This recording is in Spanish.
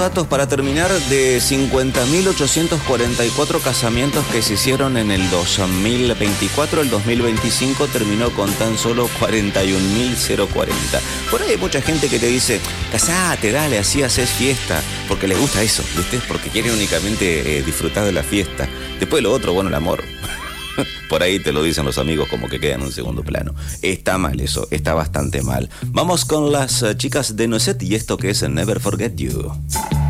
datos para terminar. De 50.844 casamientos que se hicieron en el 2024, el 2025 terminó con tan solo 41.040. Por ahí hay mucha gente que te dice, casate, dale, así haces fiesta, porque les gusta eso, ¿viste? Porque quieren únicamente disfrutar de la fiesta. Después lo otro, bueno, el amor. Por ahí te lo dicen los amigos como que queda en un segundo plano. Está mal eso, está bastante mal. Vamos con las chicas de Noisette y esto que es Never Forget You.